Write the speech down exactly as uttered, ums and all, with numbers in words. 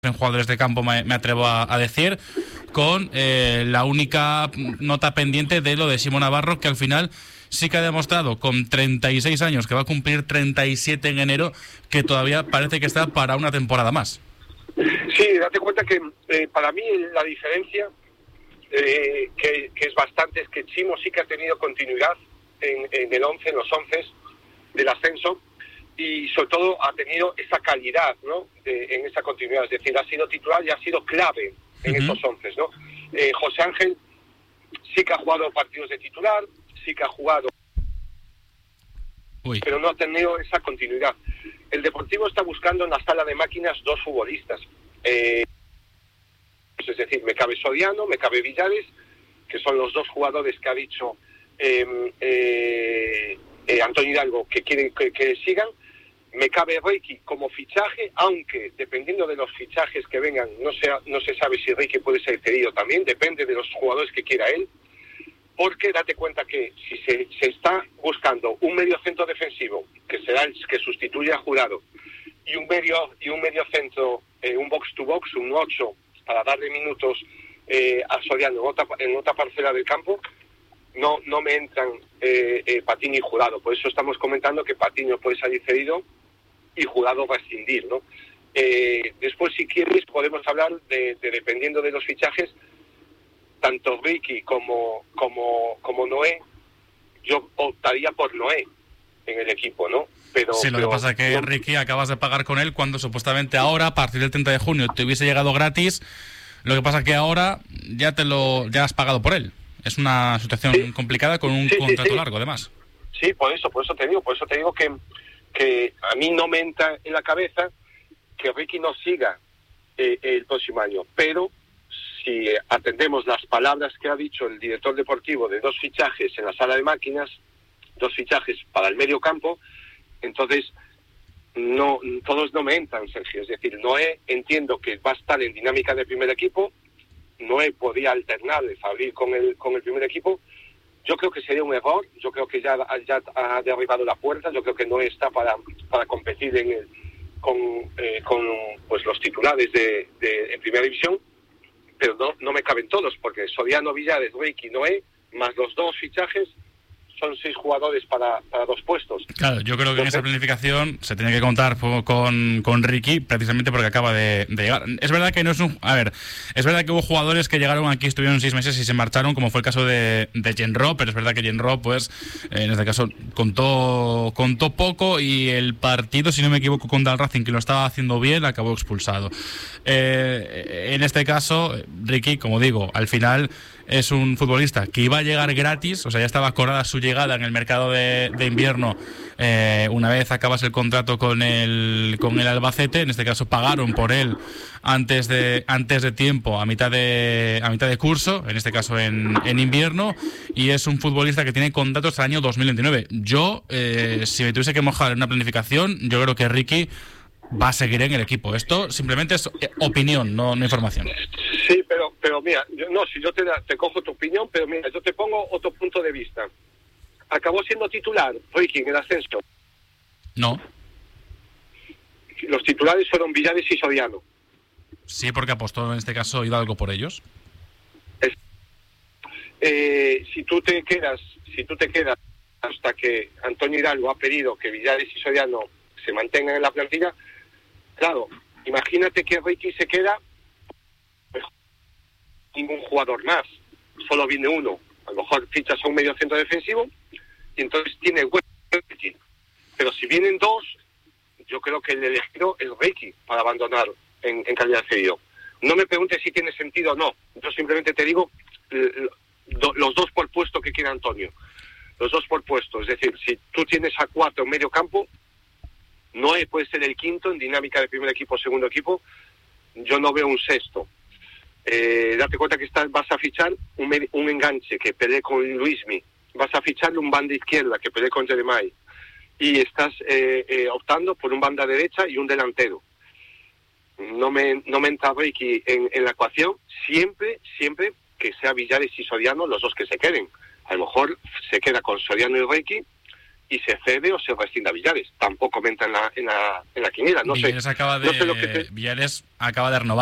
en jugadores de campo, me, me atrevo a, a decir, con eh, la única nota pendiente de lo de Simón Navarro, que al final sí que ha demostrado con treinta y seis años, que va a cumplir treinta y siete en enero, que todavía parece que está para una temporada más. Sí, date cuenta que eh, para mí la diferencia eh, que, que es bastante es que Chimo sí que ha tenido continuidad en, en el once, en los once del ascenso, y sobre todo ha tenido esa calidad, ¿no?, de, en esa continuidad, es decir, ha sido titular y ha sido clave en uh-huh. esos once, ¿no? Eh, José Ángel sí que ha jugado partidos de titular, sí que ha jugado, Uy. pero no ha tenido esa continuidad. El Deportivo está buscando en la sala de máquinas dos futbolistas, eh, es decir, me cabe Soriano, me cabe Villares, que son los dos jugadores que ha dicho eh, eh, eh, Antonio Hidalgo que quieren que, que sigan. Me cabe Ricky como fichaje, aunque dependiendo de los fichajes que vengan, no se, no se sabe si Ricky puede ser cedido también, depende de los jugadores que quiera él, porque date cuenta que si se, se está buscando un medio centro defensivo, que será el que sustituya a Jurado, y un medio y un medio centro, eh, un box to box, un ocho, para darle minutos eh, a Soriano en otra, en otra parcela del campo, no, no me entran eh, eh, Patiño y Jurado. Por eso estamos comentando que Patiño puede salir cedido y Jurado rescindir, ¿no? Eh, después, si quieres, podemos hablar de, de dependiendo de los fichajes, tanto Ricky como como como Noé. Yo optaría por Noé en el equipo, ¿no? Pero sí, lo pero, que pasa es que no, Ricky acabas de pagar con él cuando supuestamente ahora, a partir del treinta de junio, te hubiese llegado gratis. Lo que pasa es que ahora ya te lo ya has pagado por él. Es una situación sí. complicada con un sí, contrato sí, sí. largo, además. Sí, por eso, por eso te digo, por eso te digo que que a mí no me entra en la cabeza que Ricky no siga eh, el próximo año, pero si atendemos las palabras que ha dicho el director deportivo de dos fichajes en la sala de máquinas, dos fichajes para el medio campo, entonces no todos no me entran, Sergio. Es decir, Noé entiendo que va a estar en dinámica de primer equipo, Noé podía alternar de Fabril con el con el primer equipo. Yo creo que sería un error, yo creo que ya, ya ha derribado la puerta, yo creo que no está para para competir en el, con eh, con pues los titulares de, de en primera división, pero no no me caben todos, porque Soriano, Villares, Ricky, Noé, más los dos fichajes, son seis jugadores para, para dos puestos. Claro, yo creo que Entonces, en esa planificación se tiene que contar con, con Ricky, precisamente porque acaba de, de llegar. Es verdad que no es un... A ver, es verdad que hubo jugadores que llegaron aquí, estuvieron seis meses y se marcharon, como fue el caso de, de Genro, pero es verdad que Genro, pues, en este caso, contó, contó poco y el partido, si no me equivoco, contra el Racing, que lo estaba haciendo bien, acabó expulsado. Eh, en este caso, Ricky, como digo, al final es un futbolista que iba a llegar gratis, o sea, ya estaba acordada su llegada en el mercado de, de invierno eh, una vez acabas el contrato con el con el Albacete. En este caso pagaron por él antes de antes de tiempo, a mitad de a mitad de curso, en este caso en, en invierno, y es un futbolista que tiene contrato hasta el año dos mil veintinueve. Yo, eh, si me tuviese que mojar en una planificación, yo creo que Ricky va a seguir en el equipo. Esto simplemente es opinión, no, no información. Sí, pero pero mira, yo, no, si yo te, te cojo tu opinión, pero mira, yo te pongo otro punto de vista. ¿Acabó siendo titular Ricky en el ascenso? No. Los titulares fueron Villares y Soriano. Sí, porque apostó en este caso Hidalgo por ellos. Es, eh, si tú te quedas, si tú te quedas hasta que Antonio Hidalgo ha pedido que Villares y Soriano se mantengan en la plantilla, claro, imagínate que Ricky se queda, pues, ningún jugador más, solo viene uno, a lo mejor fichas a un medio centro defensivo y entonces tiene hueco Ricky. Pero si vienen dos, yo creo que el elegido es Ricky para abandonar en, en calidad de cedido. No me preguntes si tiene sentido o no, yo simplemente te digo los dos por puesto que quiere Antonio, los dos por puesto, es decir, si tú tienes a cuatro en medio campo, Noé puede ser el quinto en dinámica de primer equipo, segundo equipo. Yo no veo un sexto. Eh, date cuenta que estás, vas a fichar un, med- un enganche que pelee con Luismi, vas a ficharle un banda izquierda que pelee con Jeremai, y estás eh, eh, optando por un banda derecha y un delantero. No me no me entra Ricky en, en la ecuación, siempre siempre que sea Villares y Soriano los dos que se queden. A lo mejor se queda con Soriano y Ricky, y se cede o se rescinde a Villares. Tampoco me entra en la, en la, en la quiniela. No Villares sé, acaba de, no sé lo que te... Villares acaba de renovar